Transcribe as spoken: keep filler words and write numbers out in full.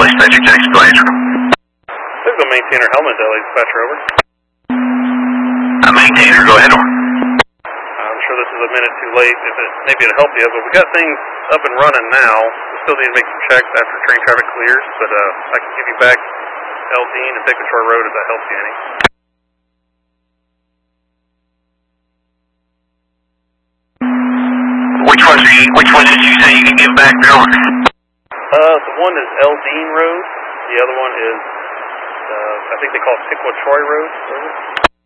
dispatcher, check dispatcher. There's a maintainer helmet, L A dispatcher, over. A maintainer, go ahead, over. I'm sure this is a minute too late, if it, maybe it'll help you, but we got things up and running now. We still need to make some checks after train traffic clears, but uh, I can give you back Eldine and Pickenshaw Road if that helps you any. Which ones are you, which ones did you say you can give back there, over? Uh, the one is Eldine Road, the other one is, uh, I think they call it Pickwa Troy Road, over.